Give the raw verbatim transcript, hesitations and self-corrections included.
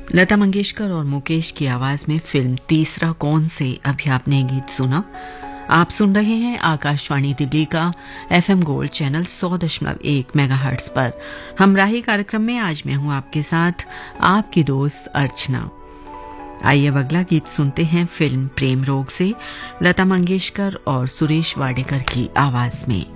लता मंगेशकर और मुकेश की आवाज में फिल्म तीसरा कौन से अभी आपने गीत सुना। आप सुन रहे हैं आकाशवाणी दिल्ली का एफएम गोल्ड चैनल सौ दशमलव एक मेगाहर्ट्ज पर। हमराही कार्यक्रम में आज मैं हूं आपके साथ आपकी दोस्त अर्चना। आइए अब अगला गीत सुनते हैं फिल्म प्रेम रोग से लता मंगेशकर और सुरेश वाडेकर की आवाज में।